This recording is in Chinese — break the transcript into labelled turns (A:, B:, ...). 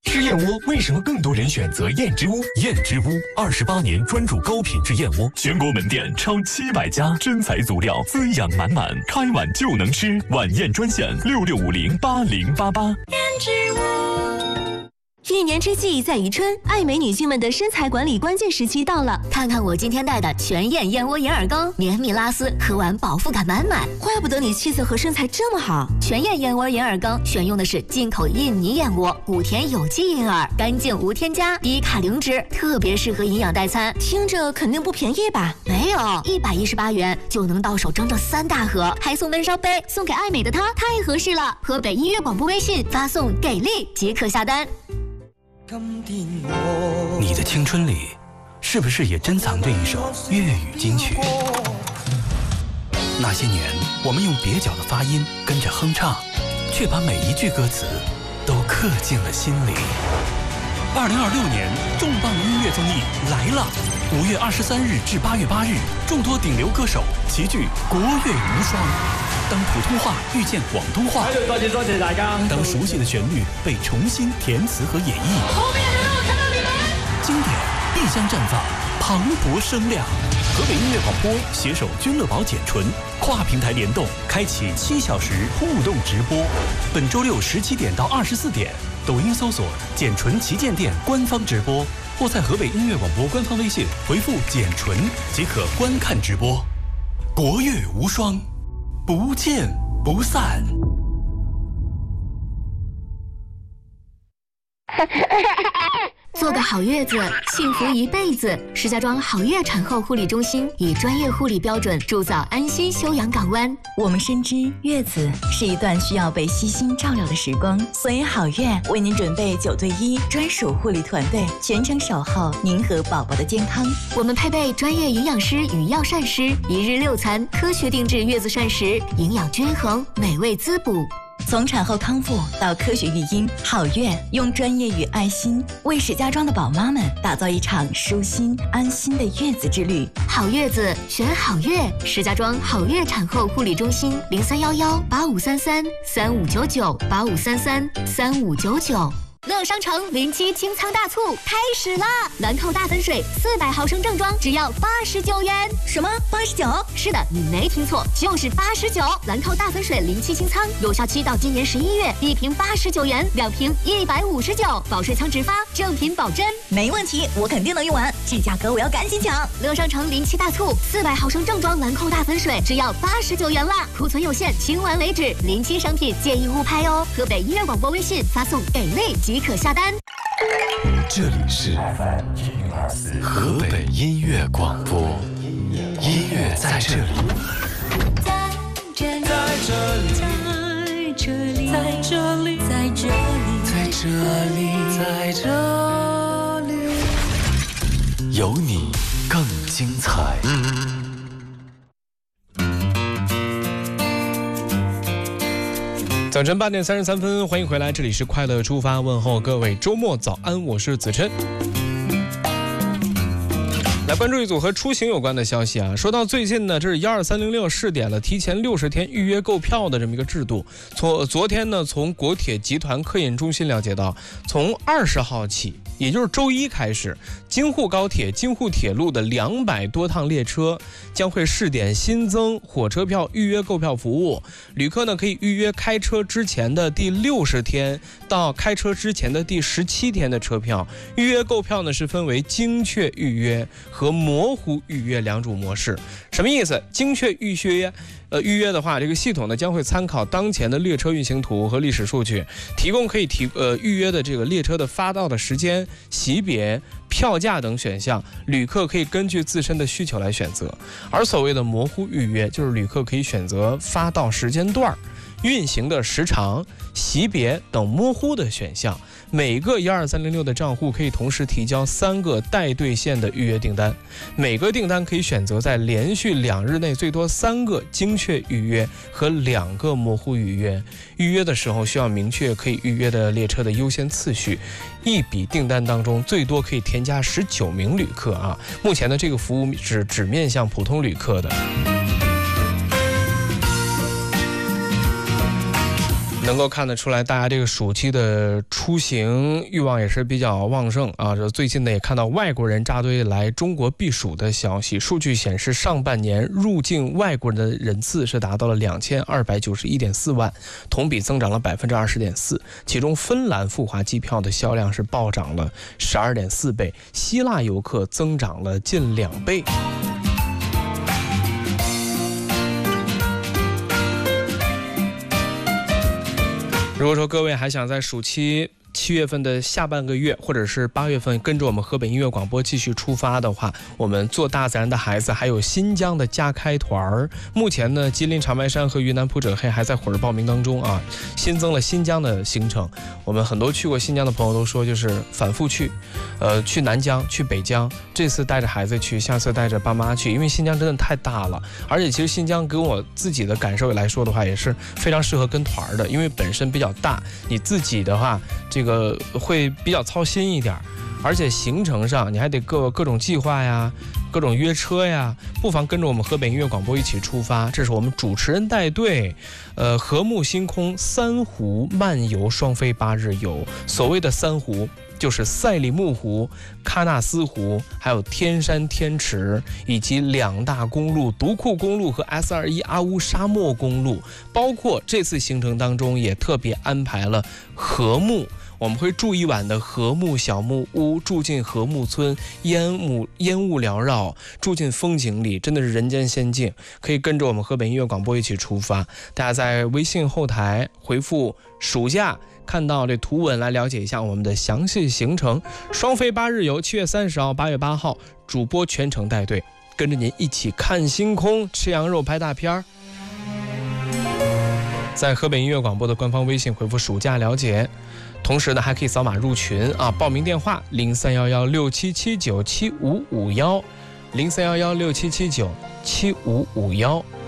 A: 吃燕窝为什么更多人选择燕之屋？燕之屋28年专注高品质燕窝，全国门店超700家，真材足料，滋养满满，开碗就能吃。晚宴专线66508088。
B: 燕之屋。一年之计在于春，爱美女性们的身材管理关键时期到了。
C: 看看我今天带的全燕燕窝银耳羹，绵密拉丝，喝完饱腹感满满。
B: 怪不得你气色和身材这么好。
C: 全燕燕窝银耳羹选用的是进口印尼燕窝，谷田有机银耳，干净无添加，低卡零脂，特别适合营养代餐。
B: 听着肯定不便宜吧？
C: 没有，118元就能到手整整3大盒，还送闷烧杯，送给爱美的她，太合适了。河北音乐广播微信发送“给力”即可下单。
D: 你的青春里，是不是也珍藏着一首粤语金曲？那些年，我们用蹩脚的发音跟着哼唱，却把每一句歌词都刻进了心里。2026年重磅音乐综艺来了！5月23日至8月8日，众多顶流歌手齐聚国乐无双。当普通话遇见广东话，
E: 多谢大家。
D: 当熟悉的旋律被重新填词和演绎，
E: 后面的我看到你们。
D: 经典必将绽放磅礴声量。河北音乐广播携手君乐宝简纯跨平台联动，开启7小时互动直播。本周六17点到24点，抖音搜索简纯旗舰店官方直播，或在河北音乐广播官方微信回复简纯即可观看直播。国乐无双，不见不散。
C: 做个好月子，幸福一辈子。石家庄好月产后护理中心以专业护理标准铸造安心休养港湾。
F: 我们深知月子是一段需要被悉心照料的时光，所以好月为您准备9对1专属护理团队，全程守候您和宝宝的健康。
C: 我们配备专业营养师与药膳师，1日6餐，科学定制月子膳食，营养均衡，美味滋补。
F: 从产后康复到科学育婴，好月用专业与爱心为石家庄的宝妈们打造一场舒心安心的月子之旅。
C: 好月子选好月，石家庄好月产后护理中心03118533359985333599。乐商城07清仓大促开始啦！兰蔻大粉水400毫升正装只要89元。
F: 什么89？
C: 是的，你没听错，就是89。兰蔻大粉水07清仓，有效期到今年11月，1瓶89元，2瓶159，保水仓直发，正品保真。
F: 没问题，我肯定能用完，这价格我要赶紧抢。
C: 乐商城07大促，400毫升正装兰蔻大粉水只要89元啦，库存有限，清完为止。07商品建议勿拍哦。河北音乐广播微信发送给力即可下单。
A: 这里是河北音乐广播，音乐在这里，
B: 在这里，在这里，在这里，在这里，
A: 在这里，有你更精彩。
G: 早晨8点33分，欢迎回来，这里是快乐出发，问候各位周末早安，我是子琛。来关注一组和出行有关的消息啊。说到最近呢，这是12306试点了提前60天预约购票的这么一个制度。昨天呢，从国铁集团客运中心了解到，从20号起，也就是周一开始，京沪高铁、京沪铁路的200多趟列车将会试点新增火车票预约购票服务。旅客呢可以预约开车之前的第60天到开车之前的第17天的车票。预约购票呢是分为精确预约和模糊预约2种模式。什么意思？精确预约的话，这个系统呢将会参考当前的列车运行图和历史数据，提供可以预约的这个列车的发到的时间、级别、票价等选项，旅客可以根据自身的需求来选择。而所谓的模糊预约，就是旅客可以选择发到时间段、运行的时长、级别等模糊的选项。每个12306的账户可以同时提交3个待兑现的预约订单，每个订单可以选择在连续2日内最多3个精确预约和2个模糊预约。预约的时候需要明确可以预约的列车的优先次序。一笔订单当中最多可以添加19名旅客啊。目前的这个服务只面向普通旅客的。 能够看得出来，大家这个暑期的出行欲望也是比较旺盛啊。这最近呢也看到外国人扎堆来中国避暑的消息。数据显示，上半年入境外国人的人次是达到了2291.4万，同比增长了20.4%。其中，芬兰赴华机票的销量是暴涨了12.4倍，希腊游客增长了近2倍。如果说各位还想在暑期7月份的下半个月，或者是8月份跟着我们河北音乐广播继续出发的话，我们做大自然的孩子还有新疆的加开团。目前呢，吉林长白山和云南普者黑还在火热报名当中啊，新增了新疆的行程。我们很多去过新疆的朋友都说，就是反复去，去南疆、去北疆，这次带着孩子去，下次带着爸妈去，因为新疆真的太大了，而且其实新疆跟我自己的感受来说的话，也是非常适合跟团的，因为本身比较大，你自己的话，这个会比较操心一点，而且行程上你还得各种计划呀，各种约车呀，不妨跟着我们河北音乐广播一起出发。这是我们主持人带队，和睦星空3湖漫游双飞8日游。所谓的3湖，就是赛里木湖、喀纳斯湖，还有天山天池，以及2大公路独库公路和 S21阿乌沙漠公路。包括这次行程当中也特别安排了和睦，我们会住1晚的和睦小木屋，住进和睦村，烟雾缭绕，住进风景里，真的是人间仙境。可以跟着我们河北音乐广播一起出发。大家在微信后台回复暑假，看到这图文来了解一下我们的详细行程。双飞8日游，7月30号、8月8号，主播全程带队，跟着您一起看星空、吃羊肉、拍大片儿。在河北音乐广播的官方微信回复暑假了解，同时呢还可以扫码入群啊。报名电话031167797551，031167797551。